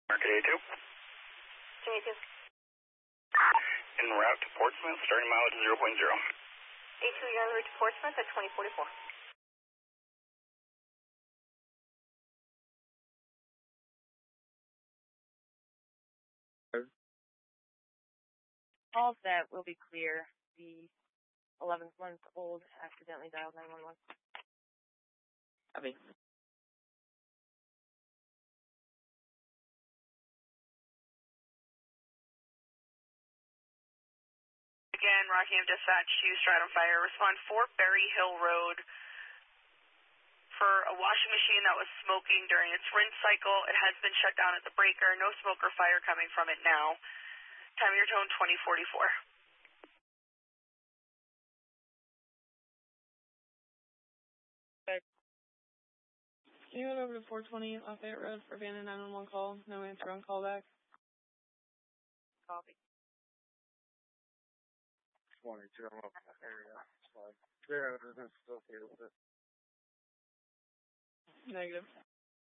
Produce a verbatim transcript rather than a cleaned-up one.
Market A two. A two. En route to Portsmouth, starting mileage zero point zero. A two, you're en route to Portsmouth at twenty forty-four. All set, will be clear. The eleventh month old accidentally dialed nine one one. Copy. Again, Rockingham Dispatch to Stratum Fire. Respond Fort Berry Hill Road for a washing machine that was smoking during its rinse cycle. It has been shut down at the breaker. No smoke or fire coming from it now. Time of your tone twenty forty-four. Can you head over to four twenty Lafayette Road for abandoned nine one one call? No answer on callback. Copy. twenty-two, I'm up in that area. It's fine. Yeah, it's okay with it. Negative.